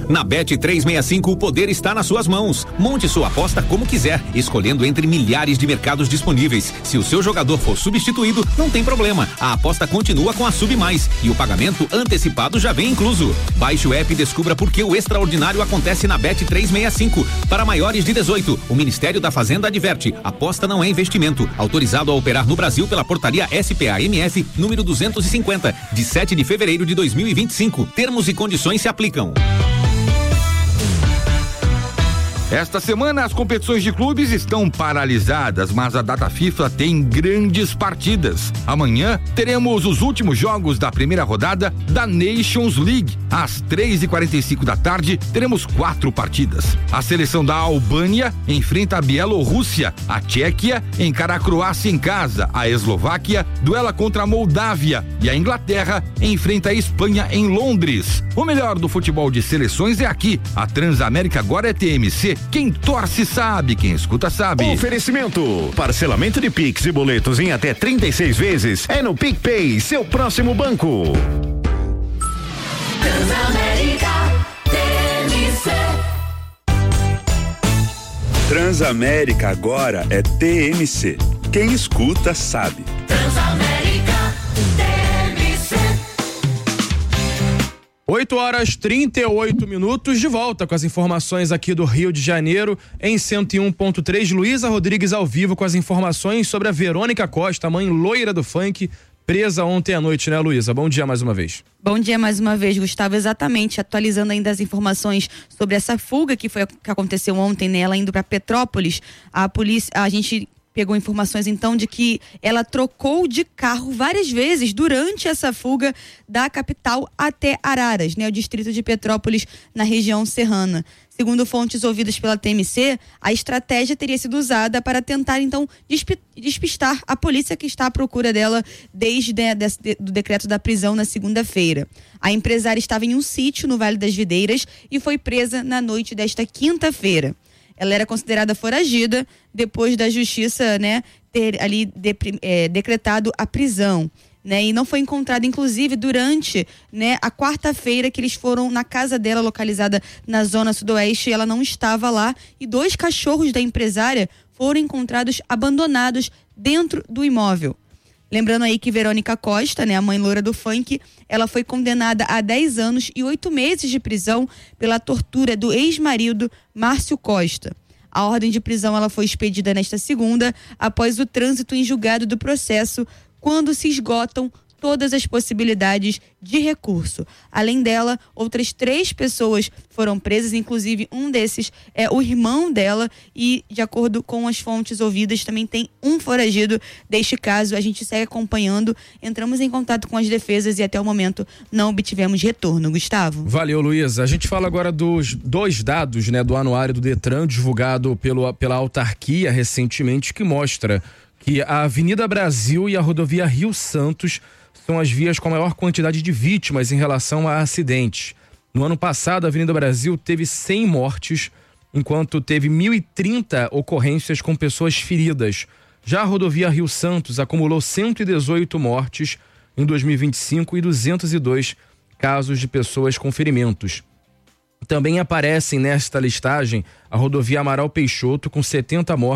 Na Bet365 o poder está nas suas mãos. Monte sua aposta como quiser, escolhendo entre milhares de mercados disponíveis. Se o seu jogador for substituído, não tem problema. A aposta continua com a Sub Mais e o pagamento antecipado já vem incluso. Baixe o app e descubra por que o extraordinário acontece na Bet365. Para maiores de 18, o Ministério da Fazenda adverte: aposta não é investimento. Autorizado a operar no Brasil pela portaria SPA-MF número 250, de 7 de fevereiro de 2025. Termos e condições se aplicam. Esta semana as competições de clubes estão paralisadas, mas a data FIFA tem grandes partidas. Amanhã teremos os últimos jogos da primeira rodada da Nations League. Às 3h45 da tarde teremos 4 partidas. A seleção da Albânia enfrenta a Bielorrússia, a Tchequia encara a Croácia em casa, a Eslováquia duela contra a Moldávia e a Inglaterra enfrenta a Espanha em Londres. O melhor do futebol de seleções é aqui. A Transamérica agora é TMC. Quem torce sabe, quem escuta sabe. Oferecimento: parcelamento de Pix e boletos em até 36 vezes é no PicPay, seu próximo banco. Transamérica TMC. Transamérica agora é TMC. Quem escuta sabe. Transamérica TMC. 8h38, de volta com as informações aqui do Rio de Janeiro, em 101.3. Luísa Rodrigues ao vivo com as informações sobre a Verônica Costa, a mãe loira do funk, presa ontem à noite, né, Luísa? Bom dia mais uma vez. Bom dia mais uma vez, Gustavo. Exatamente, atualizando ainda as informações sobre essa fuga que aconteceu ontem, né? Ela indo para Petrópolis. A gente pegou informações então de que ela trocou de carro várias vezes durante essa fuga da capital até Araras, né, o distrito de Petrópolis, na região serrana. Segundo fontes ouvidas pela TMC, a estratégia teria sido usada para tentar então despistar a polícia que está à procura dela desde do decreto da prisão na segunda-feira. A empresária estava em um sítio no Vale das Videiras e foi presa na noite desta quinta-feira. Ela era considerada foragida depois da justiça, né, ter ali decretado a prisão, né, e não foi encontrada, inclusive, durante, né, a quarta-feira que eles foram na casa dela, localizada na zona sudoeste, e ela não estava lá, e 2 cachorros da empresária foram encontrados abandonados dentro do imóvel. Lembrando aí que Verônica Costa, né, a mãe loura do funk, ela foi condenada a 10 anos e 8 meses de prisão pela tortura do ex-marido Márcio Costa. A ordem de prisão ela foi expedida nesta segunda, após o trânsito em julgado do processo, quando se esgotam todas as possibilidades de recurso. Além dela, outras 3 pessoas foram presas, inclusive um desses é o irmão dela, e de acordo com as fontes ouvidas, também tem um foragido deste caso. A gente segue acompanhando, entramos em contato com as defesas e até o momento não obtivemos retorno. Gustavo. Valeu, Luísa. A gente fala agora dos 2 dados, né, do anuário do Detran, divulgado pela autarquia recentemente, que mostra que a Avenida Brasil e a rodovia Rio Santos são as vias com a maior quantidade de vítimas em relação a acidentes. No ano passado, a Avenida Brasil teve 100 mortes, enquanto teve 1.030 ocorrências com pessoas feridas. Já a rodovia Rio Santos acumulou 118 mortes em 2025 e 202 casos de pessoas com ferimentos. Também aparecem nesta listagem a rodovia Amaral Peixoto, com 70 mortes